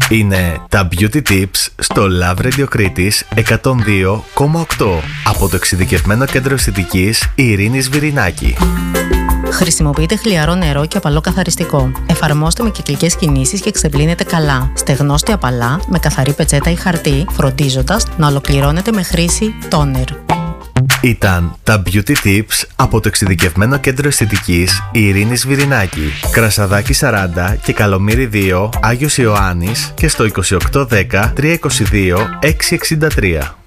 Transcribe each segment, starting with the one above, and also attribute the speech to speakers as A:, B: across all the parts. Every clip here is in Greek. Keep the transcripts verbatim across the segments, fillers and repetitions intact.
A: Είναι τα Beauty Tips στο Love Radio Κρήτης εκατόν δύο κόμμα οκτώ από το εξειδικευμένο κέντρο αισθητικής Ειρήνης Βυρινάκη.
B: Χρησιμοποιείτε χλιαρό νερό και απαλό καθαριστικό. Εφαρμόστε με κυκλικές κινήσεις και ξεπλύνετε καλά. Στεγνώστε απαλά με καθαρή πετσέτα ή χαρτί, φροντίζοντας να ολοκληρώνετε με χρήση τόνερ.
A: Ήταν τα Beauty Tips από το εξειδικευμένο κέντρο αισθητικής Ειρήνης Βυρινάκη, Κρασαδάκη σαράντα και Καλομήρη δύο, Άγιος Ιωάννης και στο είκοσι οκτώ δέκα τριακόσια είκοσι δύο εξακόσια εξήντα τρία.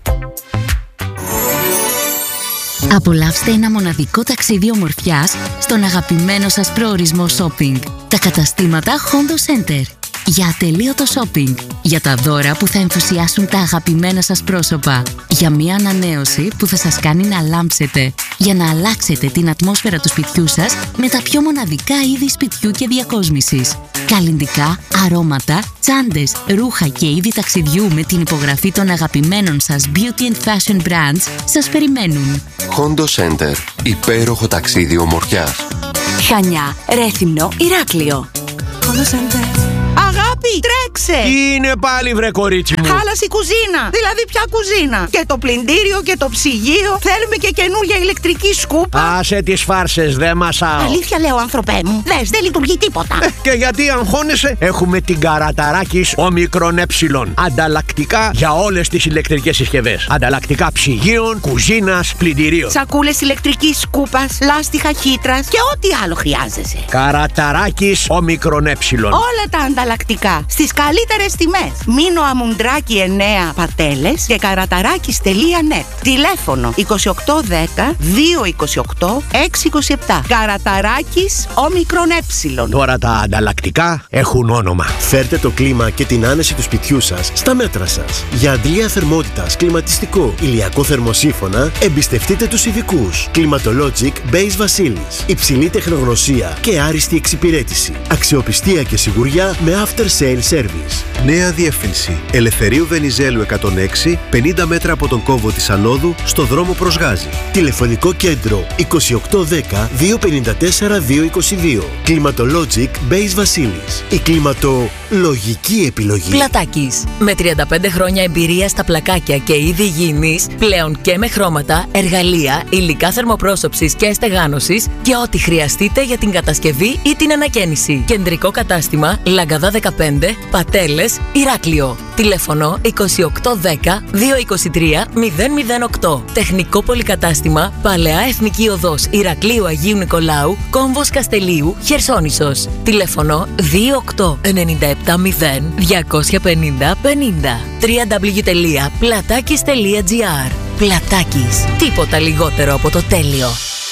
C: Απολαύστε ένα μοναδικό ταξίδι ομορφιάς στον αγαπημένο σας προορισμό shopping. Τα καταστήματα Hondo Center. Για ατελείωτο shopping. Για τα δώρα που θα ενθουσιάσουν τα αγαπημένα σας πρόσωπα. Για μια ανανέωση που θα σας κάνει να λάμψετε. Για να αλλάξετε την ατμόσφαιρα του σπιτιού σας με τα πιο μοναδικά είδη σπιτιού και διακόσμησης. Καλλυντικά, αρώματα, τσάντες, ρούχα και είδη ταξιδιού με την υπογραφή των αγαπημένων σας beauty and fashion brands σας περιμένουν.
D: Hondo Center. Υπέροχο ταξίδι ομορφιάς.
E: Χανιά, Ρέθυμνο, Ηράκλειο.
F: Hondo Center.
G: Αγάπη, τρέξε!
H: Τι είναι πάλι, βρε κορίτσι μου?
G: Χάλασε η κουζίνα. Δηλαδή, ποια κουζίνα? Και το πλυντήριο και το ψυγείο. Θέλουμε και καινούργια ηλεκτρική σκούπα.
H: Άσε τις φάρσες, δε μασάω.
G: Αλήθεια λέω, άνθρωπέ μου. Δες, δεν λειτουργεί τίποτα.
H: Ε, και γιατί αγχώνεσαι? Έχουμε την Καραταράκης Όμικρον Ε. Ανταλλακτικά για όλες τις ηλεκτρικές συσκευές. Ανταλλακτικά ψυγείων, κουζίνας, πλυντηρίων.
G: Σακούλες ηλεκτρικής σκούπας, λάστιχα χύτρας και ό,τι άλλο χρειάζεσαι.
H: Καραταράκης Όμικρον Ε.
G: Όλα τα ανταλλακτικά στις καλύτερες τιμές. Μήνο Αμουντράκη εννέα Πατέλες και καραταράκης τελεία νετ. Τηλέφωνο είκοσι οκτώ δέκα δύο είκοσι οκτώ έξι είκοσι επτά. Καραταράκης Όμικρον Ε.
H: Τώρα τα ανταλλακτικά έχουν όνομα.
I: Φέρτε το κλίμα και την άνεση του σπιτιού σας στα μέτρα σας. Για αντλία θερμότητας, κλιματιστικό, ηλιακό θερμοσύφωνα, εμπιστευτείτε τους ειδικούς. Climatologic Base Βασίλης. Υψηλή τεχνογνωσία και άριστη εξυπηρέτηση. Αξιοπιστία και σιγουριά με after sale service.
J: Νέα διεύθυνση. Ελευθερίου Βενιζέλου εκατόν έξι, πενήντα μέτρα από τον κόμβο της Ανόδου, στο δρόμο προς Γάζη.
I: Τηλεφωνικό κέντρο είκοσι οκτώ δέκα δύο πενήντα τέσσερα δύο είκοσι δύο. Climatologic Base Βασίλης. Η κλιματολογική επιλογή.
E: Πλατάκης. Με τριάντα πέντε χρόνια εμπειρία στα πλακάκια και είδη υγιεινής, πλέον και με χρώματα, εργαλεία, υλικά θερμοπρόσωψης και στεγάνωσης και ό,τι χρειαστείτε για την κατασκευή ή την ανακαίνιση. Κεντρικό κατάστημα Λαγκαδά δεκαπέντε, Πατέλες, Ηράκλειο. Τηλέφωνο είκοσι οκτώ δέκα δύο είκοσι τρία μηδέν μηδέν οκτώ. Τεχνικό πολυκατάστημα Παλαιά Εθνική Οδός Ηρακλείου Αγίου Νικολάου, Κόμβος Καστελίου, Χερσόνησος. Τηλέφωνο δύο οκτώ εννιά επτά μηδέν διακόσια πενήντα πενήντα. double-u double-u double-u τελεία πλατάκης τελεία τζι άρ. Πλατάκης. Τίποτα λιγότερο από το τέλειο.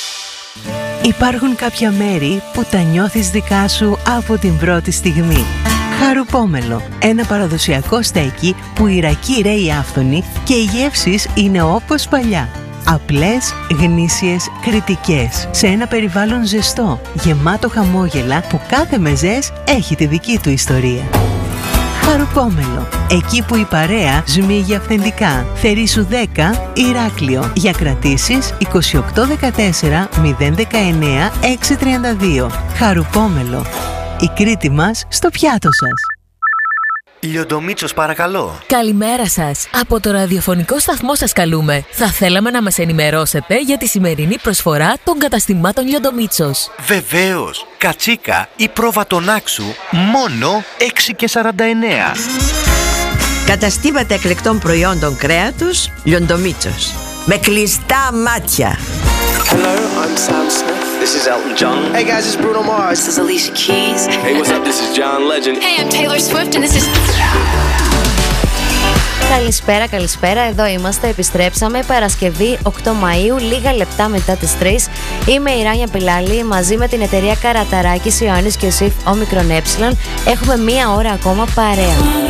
F: Υπάρχουν κάποια μέρη που τα νιώθεις δικά σου από την πρώτη στιγμή. Χαρουπόμελο. Ένα παραδοσιακό στέκι που η ρακή ρέει άφθονη και οι γεύσεις είναι όπως παλιά. Απλές, γνήσιες, κριτικές. Σε ένα περιβάλλον ζεστό, γεμάτο χαμόγελα που κάθε μεζές έχει τη δική του ιστορία. Χαρουπόμελο. Εκεί που η παρέα σμίγει αυθεντικά. Θερήσου δέκα, Ηράκλειο. Για κρατήσεις είκοσι οκτώ δεκατέσσερα μηδέν δεκαεννέα έξι τριάντα δύο. Χαρουπόμελο. Η Κρήτη μας στο πιάτο σας.
K: Λιοντομίτσος, παρακαλώ.
E: Καλημέρα σας. Από το ραδιοφωνικό σταθμό σας καλούμε. Θα θέλαμε να μας ενημερώσετε για τη σημερινή προσφορά των καταστημάτων Λιοντομίτσος.
K: Βεβαίως. Κατσίκα ή πρόβα των Άξου, μόνο έξι και σαράντα εννέα.
L: Καταστήματα εκλεκτών προϊόντων κρέατος Λιοντομίτσος. Με κλειστά μάτια.
M: Hello, I'm Sam Smith. This is Elton John. Hey guys, it's Bruno Mars.
N: This is Alicia Keys.
M: Hey, what's up? This is John Legend.
N: Hey, I'm Taylor Swift and this is...
O: Καλησπέρα, καλησπέρα. Εδώ είμαστε. Επιστρέψαμε Παρασκευή οκτώ Μαΐου, λίγα λεπτά μετά τις τρεις. Είμαι η Ράνια Πιλάλη. Μαζί με την εταιρεία Καραταράκης Ιωάννης και Σιφ Όμικρον Ε. Έχουμε μία ώρα ακόμα παρέα.